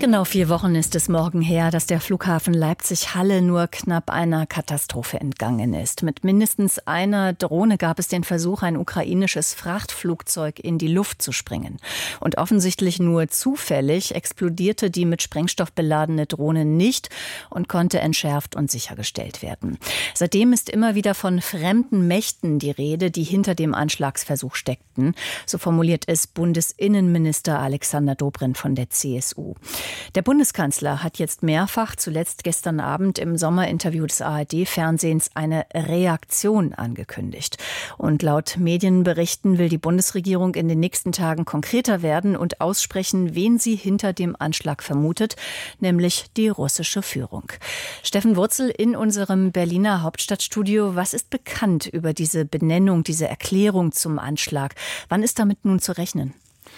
Genau 4 Wochen ist es morgen her, dass der Flughafen Leipzig-Halle nur knapp einer Katastrophe entgangen ist. Mit mindestens einer Drohne gab es den Versuch, ein ukrainisches Frachtflugzeug in die Luft zu sprengen. Und offensichtlich nur zufällig explodierte die mit Sprengstoff beladene Drohne nicht und konnte entschärft und sichergestellt werden. Seitdem ist immer wieder von fremden Mächten die Rede, die hinter dem Anschlagsversuch steckten. So formuliert es Bundesinnenminister Alexander Dobrindt von der CSU. Der Bundeskanzler hat jetzt mehrfach, zuletzt gestern Abend im Sommerinterview des ARD-Fernsehens, eine Reaktion angekündigt. Und laut Medienberichten will die Bundesregierung in den nächsten Tagen konkreter werden und aussprechen, wen sie hinter dem Anschlag vermutet, nämlich die russische Führung. Steffen Wurzel in unserem Berliner Hauptstadtstudio. Was ist bekannt über diese Benennung, diese Erklärung zum Anschlag? Wann ist damit nun zu rechnen?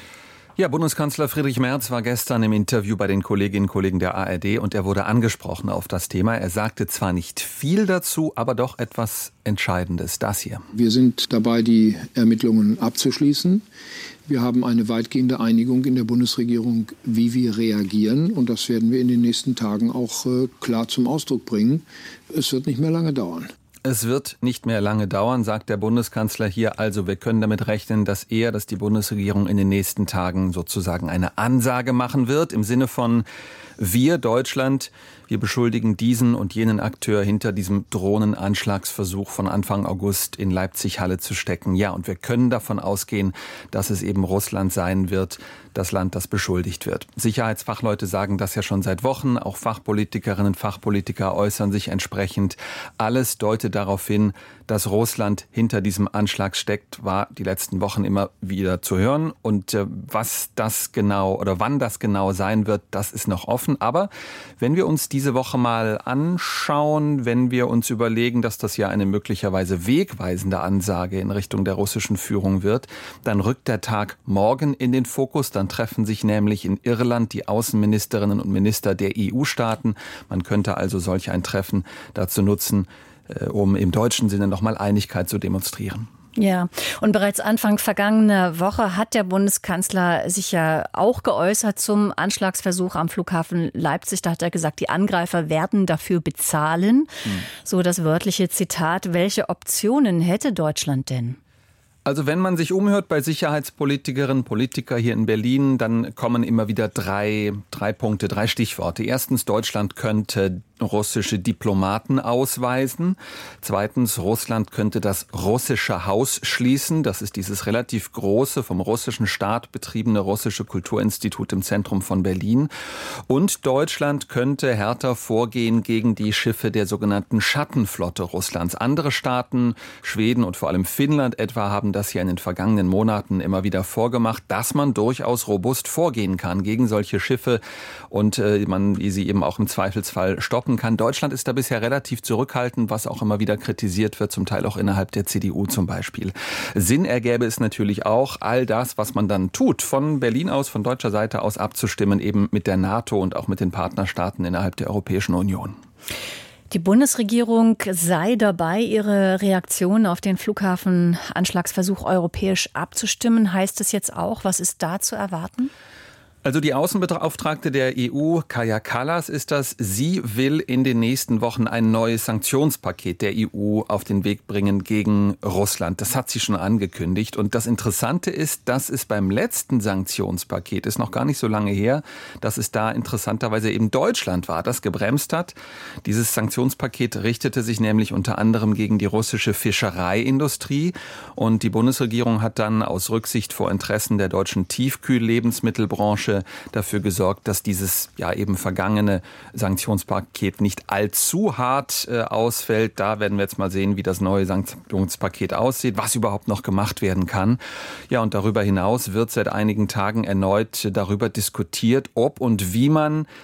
Ja, Bundeskanzler Friedrich Merz war gestern im Interview bei den Kolleginnen und Kollegen der ARD und er wurde angesprochen auf das Thema. Er sagte zwar nicht viel dazu, aber doch etwas Entscheidendes. Das hier. Wir sind dabei, die Ermittlungen abzuschließen. Wir haben eine weitgehende Einigung in der Bundesregierung, wie wir reagieren. Und das werden wir in den nächsten Tagen auch klar zum Ausdruck bringen. Es wird nicht mehr lange dauern. Es wird nicht mehr lange dauern, sagt der Bundeskanzler hier. Also wir können damit rechnen, dass die Bundesregierung in den nächsten Tagen sozusagen eine Ansage machen wird. Im Sinne von wir, Deutschland, wir beschuldigen diesen und jenen Akteur hinter diesem Drohnenanschlagsversuch von Anfang August in Leipzig-Halle zu stecken. Ja, und wir können davon ausgehen, dass es eben Russland sein wird, das Land, das beschuldigt wird. Sicherheitsfachleute sagen das ja schon seit Wochen. Auch Fachpolitikerinnen und Fachpolitiker äußern sich entsprechend. Alles deutet darauf hin, dass Russland hinter diesem Anschlag steckt, war die letzten Wochen immer wieder zu hören. Und was das genau oder wann das genau sein wird, das ist noch offen. Aber wenn wir uns diese Woche mal anschauen, wenn wir uns überlegen, dass das ja eine möglicherweise wegweisende Ansage in Richtung der russischen Führung wird, dann rückt der Tag morgen in den Fokus. Dann treffen sich nämlich in Irland die Außenministerinnen und Minister der EU-Staaten. Man könnte also solch ein Treffen dazu nutzen, um im deutschen Sinne nochmal Einigkeit zu demonstrieren. Ja, und bereits Anfang vergangener Woche hat der Bundeskanzler sich ja auch geäußert zum Anschlagsversuch am Flughafen Leipzig. Da hat er gesagt, die Angreifer werden dafür bezahlen. So das wörtliche Zitat. Welche Optionen hätte Deutschland denn? Also wenn man sich umhört bei Sicherheitspolitikerinnen und Politikern hier in Berlin, dann kommen immer wieder drei Punkte, 3 Stichworte. Erstens, Deutschland könnte russische Diplomaten ausweisen. Zweitens, Russland könnte das russische Haus schließen. Das ist dieses relativ große, vom russischen Staat betriebene russische Kulturinstitut im Zentrum von Berlin. Und Deutschland könnte härter vorgehen gegen die Schiffe der sogenannten Schattenflotte Russlands. Andere Staaten, Schweden und vor allem Finnland etwa, haben das ja in den vergangenen Monaten immer wieder vorgemacht, dass man durchaus robust vorgehen kann gegen solche Schiffe und man sie eben auch im Zweifelsfall stoppen kann. Deutschland ist da bisher relativ zurückhaltend, was auch immer wieder kritisiert wird, zum Teil auch innerhalb der CDU zum Beispiel. Sinn ergäbe es natürlich auch, all das, was man dann tut, von Berlin aus, von deutscher Seite aus abzustimmen, eben mit der NATO und auch mit den Partnerstaaten innerhalb der Europäischen Union. Die Bundesregierung sei dabei, ihre Reaktion auf den Flughafenanschlagsversuch europäisch abzustimmen. Heißt es jetzt auch, was ist da zu erwarten? Also die Außenbeauftragte der EU, Kaja Kallas, ist das. Sie will in den nächsten Wochen ein neues Sanktionspaket der EU auf den Weg bringen gegen Russland. Das hat sie schon angekündigt. Und das Interessante ist, dass es beim letzten Sanktionspaket, ist noch gar nicht so lange her, dass es da interessanterweise eben Deutschland war, das gebremst hat. Dieses Sanktionspaket richtete sich nämlich unter anderem gegen die russische Fischereiindustrie. Und die Bundesregierung hat dann aus Rücksicht vor Interessen der deutschen Tiefkühl-Lebensmittelbranche dafür gesorgt, dass dieses ja eben vergangene Sanktionspaket nicht allzu hart ausfällt. Da werden wir jetzt mal sehen, wie das neue Sanktionspaket aussieht, was überhaupt noch gemacht werden kann. Ja, und darüber hinaus wird seit einigen Tagen erneut darüber diskutiert, ob und wie man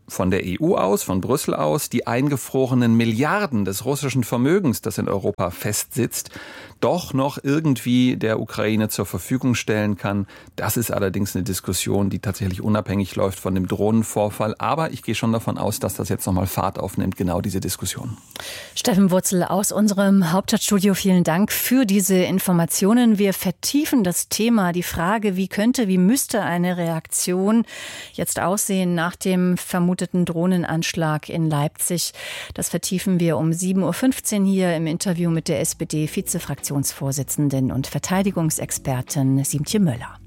von der EU aus, von Brüssel aus, die eingefrorenen Milliarden des russischen Vermögens, das in Europa festsitzt, doch noch irgendwie der Ukraine zur Verfügung stellen kann. Das ist allerdings eine Diskussion, die tatsächlich unabhängig läuft von dem Drohnenvorfall. Aber ich gehe schon davon aus, dass das jetzt nochmal Fahrt aufnimmt, genau diese Diskussion. Steffen Wurzel aus unserem Hauptstadtstudio, vielen Dank für diese Informationen. Wir vertiefen das Thema, die Frage, wie müsste eine Reaktion jetzt aussehen nach dem vermuteten Drohnenanschlag in Leipzig. Das vertiefen wir um 7.15 Uhr hier im Interview mit der SPD-Vizefraktionsvorsitzenden und Verteidigungsexpertin Siemtje Möller.